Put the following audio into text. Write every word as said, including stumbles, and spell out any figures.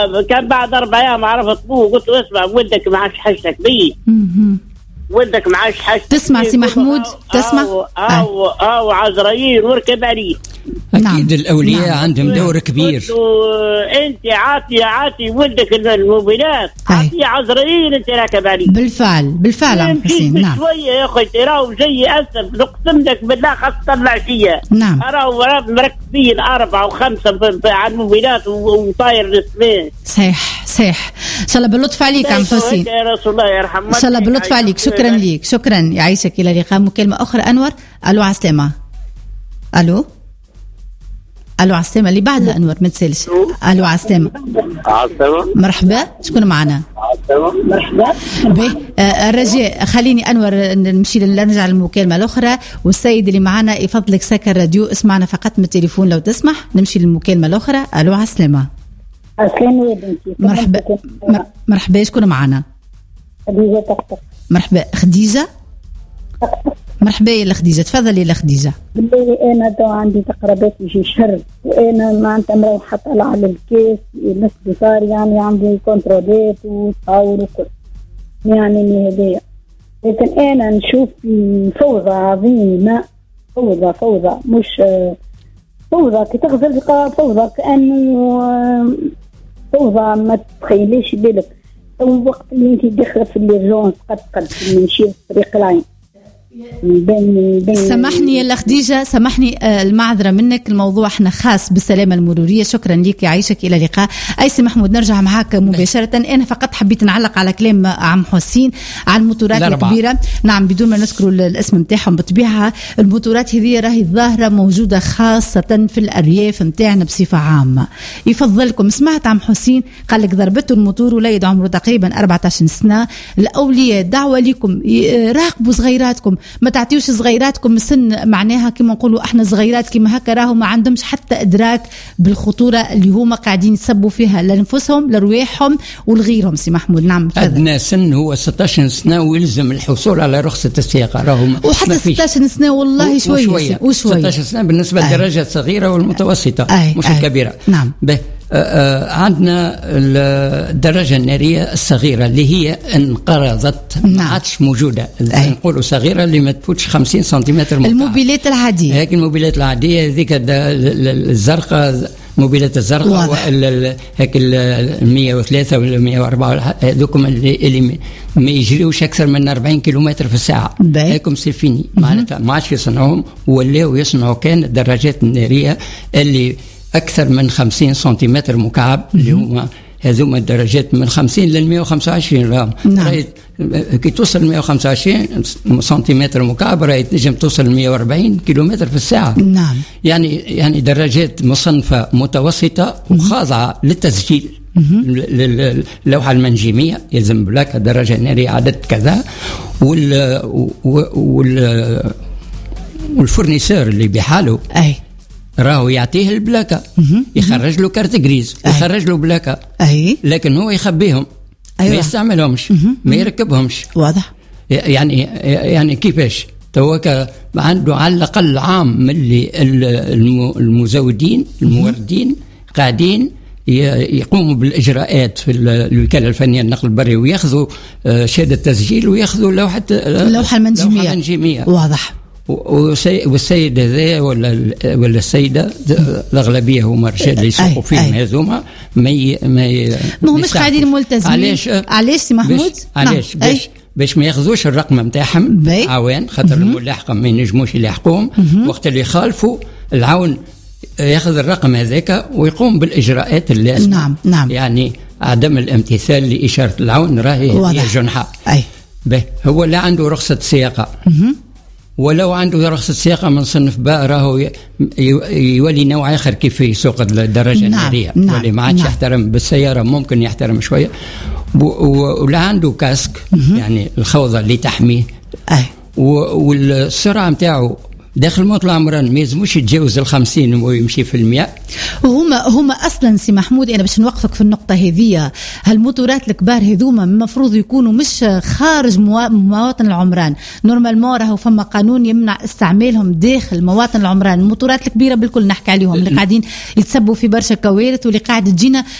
كان بعد أربع أيام عرفت أبوه قلت له اسمع ولدك معاش حاجتك بي ولدك معاش حاجتك تسمع سي محمود تسمع أو أو, أو عزرائيل وركب عليه. أكيد نعم. الأولياء نعم. عندهم دور كبير. أنت عاطي عاطي ولدك الموبيلات عاطي عزرائيل أنت راكب عليه. بالفعل بالفعل عم حسين. نعم شوية يا أخي تراو جاي أسف نقسم لك بالله خاصة العشية. نعم أراو مركبين أربعة وخمسة على الموبيلات وطاير السمين. صحيح صحيح. إن شاء الله باللطف عليك عم حسين. يا رسول الله يرحمه. إن شاء الله باللطف عليك. شكرا ليك شكرا يعيشك. إلى اللقاء. مكالمة أخرى أنور. ألو عسلامة. ألو ألو عسلامة اللي بعدها أنور ما تسالش. ألو عسلامة. عسلامة. مرحبا شكون معنا؟ عسلامة. مرحبا. به آه الرجاء خليني أنور نمشي نرجع للمكالمة الأخرى والسيد اللي معنا يفضلك سكر راديو اسمعنا فقط من التليفون لو تسمح. نمشي للمكالمة الأخرى. ألو عسلامة. عسلامة يا بنتي. مرحبا مرحبا شكون معنا؟ خديجة تقطق. مرحبا خديجة. مرحبا يا خديجة تفضلي يا خديجة. بالله أنا تو عندي تقربات يجي شهر وأنا ما أنت مروحة طلع على الكيس نسبة صار يعني عندي كونترولات وتصاور وكل يعني من هدايا لكن أنا نشوف فوضى عظيمة فوضى فوضى مش فوضى كي تغزل بقى فوضى كأنه فوضى ما تتخيليش بالك. وقت اللي انت داخله في الريجونس قد قد نمشي في طريق العين بين بين. سامحني يا خديجة سامحني آه المعذرة منك الموضوع احنا خاص بالسلامة المرورية. شكرا لك يعيشك. إلى اللقاء. أيسي محمود نرجع معاك مباشرة. أنا فقط حبيت نعلق على كلام عم حسين على الموتورات الكبيرة. نعم بدون ما نذكر الاسم متاعهم بطبيعة الموتورات هذه راهي الظاهرة موجودة خاصة في الأرياف متاعنا بصفة عامة. يفضلكم سمعت عم حسين قال لك ضربته الموتور وليد عمره تقريبا أربعة عشر سنة. الأولياء دعوة لكم راقبوا صغيراتكم ما تعطيوش صغيراتكم سن معناها كما نقولوا احنا صغيرات كما هكا راهو ما عندهمش حتى ادراك بالخطوره اللي هما قاعدين يسبوا فيها لانفسهم لرواحهم ولغيرهم. سي محمود نعم فضل. ادنى سن هو ستة عشر سنه ويلزم الحصول على رخصه السياقه راهو وحتى ستة عشر سنه والله شويه وشويه, وشوية. ستة عشر سنه بالنسبه للدرجات الصغيره والمتوسطه أي. مش أي. الكبيره. نعم به آه عندنا الدراجة النارية الصغيرة اللي هي انقرضت نعم. ما عادش موجودة. نقولوا صغيرة اللي ما تفوتش خمسين سنتيمتر مكعب. الموبيلات العادية هيك الموبيلات العادية ذيك الزرقاء موبيلات الزرقاء هيك المية وثلاثة ولا مية وأربعة هذوكم اللي, اللي ما يجريوش أكثر من أربعين كيلومتر في الساعة. هيكم سيفيني معناتها ما عادش يصنعوهم ولاو يصنعوا كان الدراجات النارية اللي أكثر من خمسين سنتيمتر مكعب اللي هما هذوما الدرجات من خمسين للمية وخمسة وعشرين رام. نعم. كي توصل مية وخمسة وعشرين سنتيمتر مكعب راهي تنجم توصل مية وأربعين كيلومتر في الساعة. نعم. يعني يعني دراجات مصنفة متوسطة وخاضعة للتسجيل اللوحة المنجمية يلزم بلاك درجة نارية عدد كذا وال وال والفورنيسور اللي بحاله أي راهو يعطيه البلاكة يخرج له كارت جريز يخرج له بلاكة أي لكن هو يخبيهم. أيوة. ما يستعملهمش ما يركبهمش. واضح. يعني يعني كيفاش توك عنده على الأقل عام من اللي المزودين الموردين قاعدين يقوموا بالإجراءات في الوكالة الفنية للنقل البري ويأخذوا شهادة تسجيل ويأخذوا لوحة اللوحة المنجمية. المنجمية. واضح. والسيد هذا ولا ولا السيدة الأغلبية هما رجال اللي يسوقوا فيهم هذوما ما ما ما همش قاعدين ملتزمين. علاش علاش سي محمود؟ علاش باش باش, باش ما ياخذوش الرقم نتاعهم عوان خاطر الملاحقة ما ينجموش يلاحقوهم وقت اللي يخالفوا العون ياخذ الرقم هذاك ويقوم بالإجراءات اللازمة. نعم نعم. يعني عدم الامتثال لإشارة العون راهي هي جنحة. أي به هو لا عنده رخصة سياقة ولو عنده رخصة سياقة من صنف باء راهو يولي نوع آخر كيف يسوق الدراجة النارية. نعم. واللي ما عادش نعم. يحترم بالسيارة ممكن يحترم شوية ولا عنده كاسك يعني الخوذة اللي تحميه. أي. والسرعة متاعه داخل مطلع عمران ما يلزموش يتجاوز الخمسين ويمشي في المئة. وهما هما اصلا سي محمود انا باش نوقفك في النقطه هذه. هالموتورات الكبار هذوما المفروض يكونوا مش خارج مواطن العمران. نورمالمون راهو فما قانون يمنع استعمالهم داخل مواطن العمران. الموتورات الكبيره بالكل نحكي عليهم اللي قاعدين يتسبوا في برشا كوارث واللي قاعد تجينا